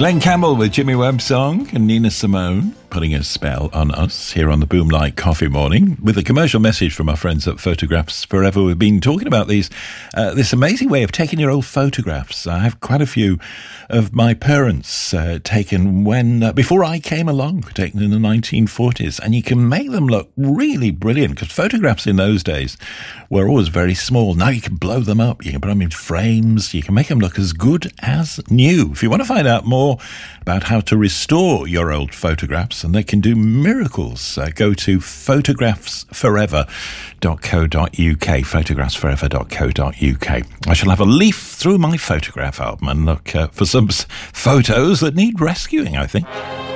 Glenn Campbell with Jimmy Webb Song and Nina Simone putting a spell on us here on the Boomlight Coffee Morning with a commercial message from our friends at Photographs Forever. We've been talking about this amazing way of taking your old photographs. I have quite a few of my parents taken before I came along, taken in the 1940s, and you can make them look really brilliant because photographs in those days were always very small. Now you can blow them up, you can put them in frames, you can make them look as good as new. If you want to find out more about how to restore your old photographs, and they can do miracles, go to photographsforever.co.uk, photographsforever.co.uk. I shall have a leaf through my photograph album and look for some photos that need rescuing, I think.